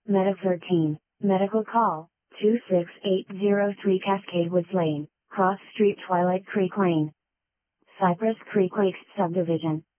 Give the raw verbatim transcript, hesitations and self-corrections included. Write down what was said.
Meta thirteen, Medical Call, two six eight zero three Cascade Woods Lane, Cross Street Twilight Creek Lane. Cypress Creek Lakes Subdivision.